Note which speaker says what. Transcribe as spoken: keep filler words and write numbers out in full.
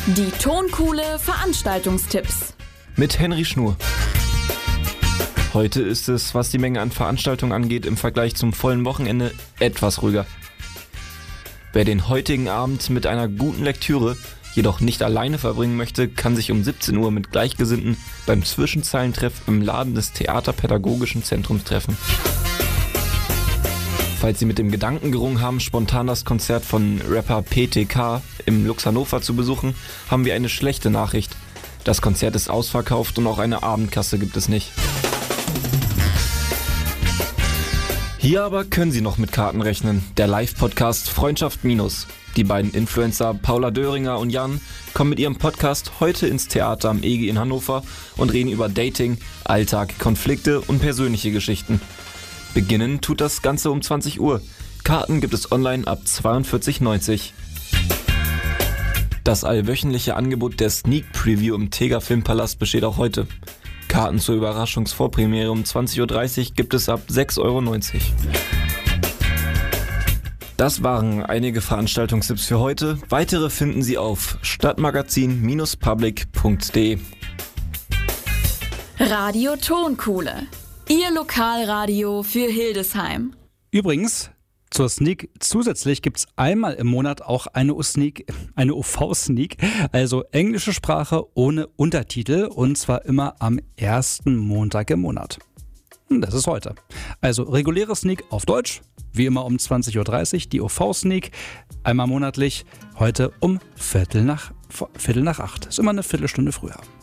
Speaker 1: Die Tonkuhle Veranstaltungstipps
Speaker 2: mit Henry Schnur. Heute ist es, was die Menge an Veranstaltungen angeht, im Vergleich zum vollen Wochenende etwas ruhiger. Wer den heutigen Abend mit einer guten Lektüre jedoch nicht alleine verbringen möchte, kann sich um siebzehn Uhr mit Gleichgesinnten beim Zwischenzeilentreff im Laden des Theaterpädagogischen Zentrums treffen. Falls Sie mit dem Gedanken gerungen haben, spontan das Konzert von Rapper P T K im Lux Hannover zu besuchen, haben wir eine schlechte Nachricht. Das Konzert ist ausverkauft und auch eine Abendkasse gibt es nicht. Hier aber können Sie noch mit Karten rechnen. Der Live-Podcast Freundschaft Minus. Die beiden Influencer Paula Döringer und Jan kommen mit ihrem Podcast heute ins Theater am E G in Hannover und reden über Dating, Alltag, Konflikte und persönliche Geschichten. Beginnen tut das Ganze um zwanzig Uhr. Karten gibt es online ab zweiundvierzig neunzig. Das allwöchentliche Angebot der Sneak Preview im Tega Filmpalast besteht auch heute. Karten zur Überraschungsvorpremiere um zwanzig Uhr dreißig gibt es ab sechs Euro neunzig. Das waren einige Veranstaltungstipps für heute. Weitere finden Sie auf stadtmagazin Bindestrich public Punkt de.
Speaker 1: Radio Tonkuhle, Ihr Lokalradio für Hildesheim.
Speaker 3: Übrigens, zur Sneak zusätzlich gibt es einmal im Monat auch eine U Sneak, eine U V-Sneak, also englische Sprache ohne Untertitel, und zwar immer am ersten Montag im Monat. Das ist heute. Also reguläre Sneak auf Deutsch, wie immer um zwanzig Uhr dreißig, die U V-Sneak einmal monatlich, heute um Viertel nach, Viertel nach acht. Ist immer eine Viertelstunde früher.